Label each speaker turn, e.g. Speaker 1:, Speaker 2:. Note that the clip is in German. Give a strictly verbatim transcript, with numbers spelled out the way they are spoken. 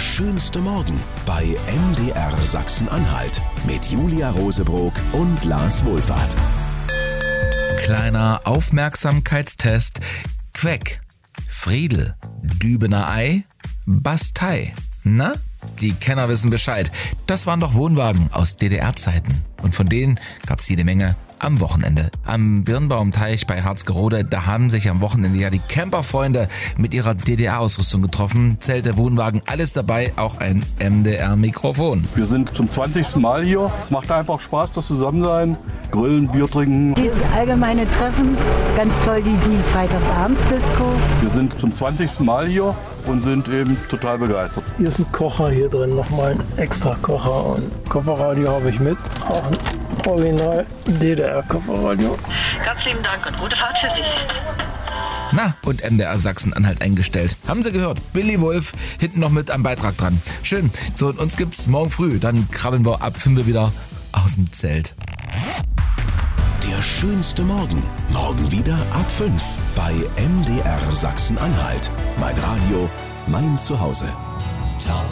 Speaker 1: schönste Morgen bei M D R Sachsen-Anhalt mit Julia Rosebrock und Lars Wohlfahrt.
Speaker 2: Kleiner Aufmerksamkeitstest. Queck, Friedel, Dübener Ei, Bastei. Na, die Kenner wissen Bescheid. Das waren doch Wohnwagen aus D D R-Zeiten. Und von denen gab's jede Menge am Wochenende. Am Birnbaumteich bei Harzgerode, da haben sich am Wochenende ja die Camperfreunde mit ihrer D D R-Ausrüstung getroffen. Zelte, Wohnwagen, alles dabei, auch ein M D R-Mikrofon.
Speaker 3: Wir sind zum zwanzigsten Mal hier. Es macht einfach Spaß, das Zusammensein. Grillen, Bier trinken.
Speaker 4: Dieses allgemeine Treffen, ganz toll die, die Freitagsabendsdisco.
Speaker 3: Wir sind zum zwanzigsten Mal hier und sind eben total begeistert.
Speaker 5: Hier ist ein Kocher hier drin, nochmal ein extra Kocher und Kofferradio habe ich mit. Auch ein Original D D R-Kofferradio.
Speaker 6: Ganz lieben Dank und gute Fahrt für Sie.
Speaker 2: Na, und M D R Sachsen-Anhalt eingestellt. Haben Sie gehört? Billy Wolf hinten noch mit am Beitrag dran. Schön. So, und uns gibt's morgen früh. Dann krabbeln wir ab fünf wieder aus dem Zelt.
Speaker 1: Der schönste Morgen. Morgen wieder ab fünf bei M D R Sachsen-Anhalt. Mein Radio, mein Zuhause.